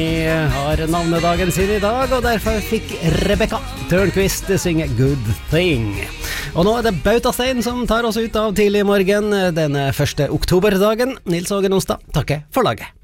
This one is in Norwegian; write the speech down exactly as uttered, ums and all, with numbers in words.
har navnedagen sin i dag, og derfor fikk Rebecca Tørnquist synge Good Thing. Og nå er det Bautastein som tar oss ut av tidlig morgen denne første oktoberdagen. Nils Ågen Onsdag takker for laget.